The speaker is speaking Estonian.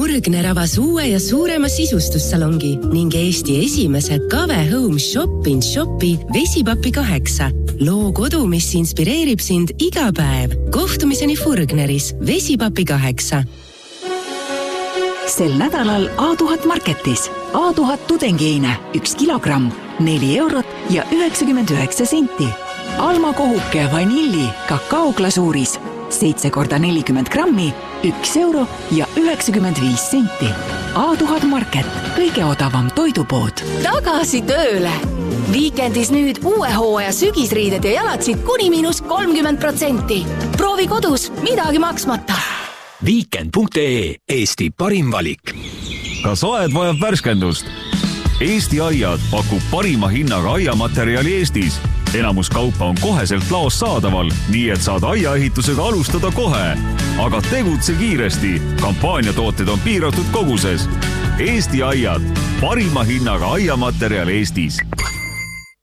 Furgner avas uue ja suurema sisustussalongi ning Eesti esimese Kave Home Shop in Shopi Vesipapi 8. Loo kodu, mis inspireerib sind iga päev. Kohtumiseni Furgneris Vesipapi 8. Sel nädalal A1000 Marketis. A1000 tudengiine 1 kilogramm, 4 eurot ja 99 senti. Alma kohuke vanilli kakaoglasuuris 7 korda 40 grammi, 1 euro ja 95 senti. A1000 Market, kõige odavam toidupood. Tagasi tööle! Viikendis nüüd uue hooaja sügisriided ja jalatsid kuni -30%. Proovi kodus, midagi maksmata. Weekend.ee, Eesti parim valik. Kas aed vajab värskendust? Eesti Aiad pakub parima hinnaga aiamaterjali Eestis. Enamus kaupa on koheselt laos saadaval, nii et saad aiaehitusega alustada kohe. Aga tegutse kiiresti. Kampaaniatooted on piiratud koguses. Eesti Aiad, parima hinnaga aiamaterjal Eestis.